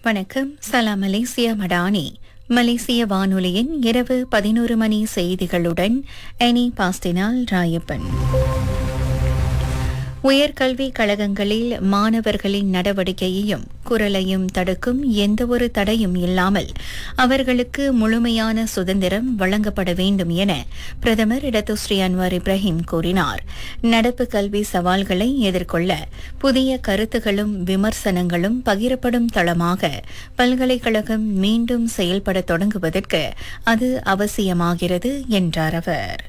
வணக்கம். சலாம் மலேசியா மடானி. மலேசிய வானொலியின் இரவு 11 மணி செய்திகளுடன் எனி பாஸ்டினால் ராயப்பன். உயர்கல்விக் கழகங்களில் மாணவர்களின் நடவடிக்கையையும் குரலையும் தடுக்கும் எந்தவொரு தடையும் இல்லாமல் அவர்களுக்கு முழுமையான சுதந்திரம் வழங்கப்பட வேண்டும் என பிரதமர் இடத்துஸ்ரீ அன்வார் இப்ராஹிம் கூறினார். நடப்பு கல்வி சவால்களை எதிர்கொள்ள புதிய கருத்துகளும் விமர்சனங்களும் பகிரப்படும் தளமாக பல்கலைக்கழகம் மீண்டும் செயல்பட தொடங்குவதற்கு அது அவசியமாகிறது என்றார் அவர்.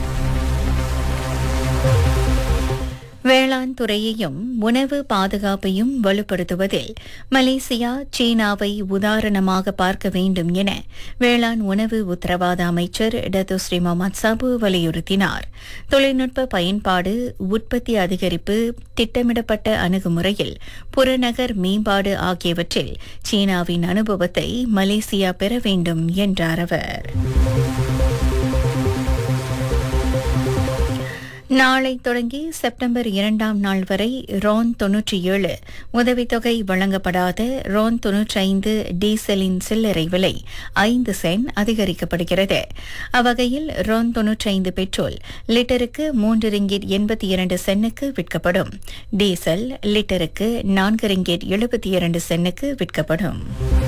வேளாண் துறையையும் உணவு பாதுகாப்பையும் வலுப்படுத்துவதில் மலேசியா சீனாவை உதாரணமாக பார்க்க வேண்டும் என வேளாண் உணவு உத்தரவாத அமைச்சர் டத்துஸ்ரீ முகமது சாபு வலியுறுத்தினார். தொழில்நுட்ப பயன்பாடு, உற்பத்தி அதிகரிப்பு, திட்டமிடப்பட்ட அணுகுமுறையில் புறநகர் மேம்பாடு ஆகியவற்றில் சீனாவின் அனுபவத்தை மலேசியா பெற வேண்டும் என்றார் அவர். நாளை தொடங்கி செப்டம்பர் 2ஆம் நாள் வரை RON 97 உதவித்தொகை வழங்கப்படாத RON 95 டீசலின் சில்லறை விலை 5 சென்ட் அதிகரிக்கப்படுகிறது. அவ்வகையில் RON 95 பெட்ரோல் லிட்டருக்கு 3 ரிங்கிட் 82 சென்னுக்கு விற்கப்படும். டீசல் லிட்டருக்கு 4 ரிங்கிட் 72 சென்னுக்கு விற்கப்படும்.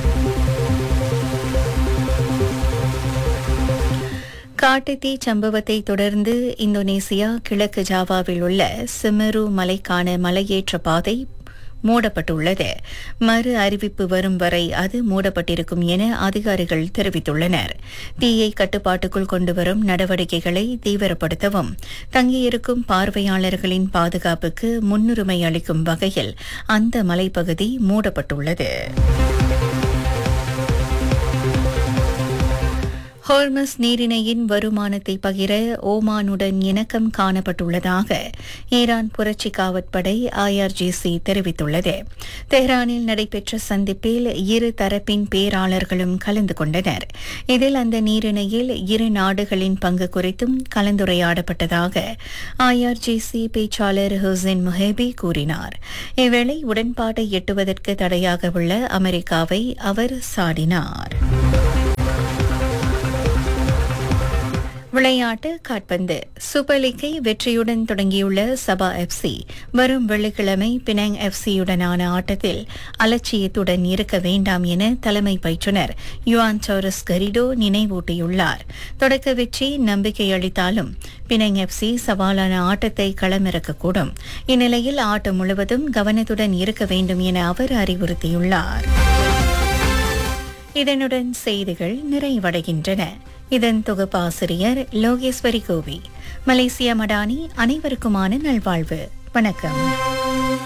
காட்டுத்தீ சம்பவத்தை தொடர்ந்து இந்தோனேசியா கிழக்கு ஜாவாவில் உள்ள சிமெரு மலைக்கான மலையேற்ற பாதை மூடப்பட்டுள்ளது. மறு அறிவிப்பு வரும் வரை அது மூடப்பட்டிருக்கும் என அதிகாரிகள் தெரிவித்துள்ளனர். தீயை கட்டுப்பாட்டுக்குள் கொண்டுவரும் நடவடிக்கைகளை தீவிரப்படுத்தவும் தங்கியிருக்கும் பார்வையாளர்களின் பாதுகாப்புக்கு முன்னுரிமை அளிக்கும் வகையில் அந்த மலைப்பகுதி மூடப்பட்டுள்ளது. ஹோர்மஸ் நீரிணையின் வருமானத்தை பகிர ஓமானுடன் இணக்கம் காணப்பட்டுள்ளதாக ஈரான் புரட்சி காவற்படை IRGC தெரிவித்துள்ளது. தெஹ்ரானில் நடைபெற்ற சந்திப்பில் இரு தரப்பின் பேராளர்களும் கலந்து கொண்டனர். இதில் அந்த நீரிணையில் இரு நாடுகளின் பங்கு குறித்தும் கலந்துரையாடப்பட்டதாக IRGC பேச்சாளர் ஹுசைன் முஹேபி கூறினார். இவ்வேளை உடன்பாட்டை எட்டுவதற்கு தடையாக உள்ள அமெரிக்காவை அவர் சாடினார். விளையாட்டு காற்பந்து. சூப்பர் லீக்கை வெற்றியுடன் தொடங்கியுள்ள சபா FC வரும் வெள்ளிக்கிழமை பினாங் FCயுடனான ஆட்டத்தில் அலட்சியத்துடன் இருக்க வேண்டாம் என தலைமை பயிற்றுனர் யுவான் சௌரஸ் கரிடோ நினைவூட்டியுள்ளார். தொடக்க வெற்றி நம்பிக்கை அளித்தாலும் பினாங் FC சவாலான ஆட்டத்தை களமிறக்கக்கூடும். இந்நிலையில் ஆட்டம் முழுவதும் கவனத்துடன் இருக்க வேண்டும் என அவர் அறிவுறுத்தியுள்ளார். இதனுடன் செய்திகள் நிறைவடைகின்றன. இதன் தொகுப்பாசிரியர் லோகேஸ்வரி கோவி. மலேசியா மடானி. அனைவருக்குமான நல்வாழ்வு. வணக்கம்.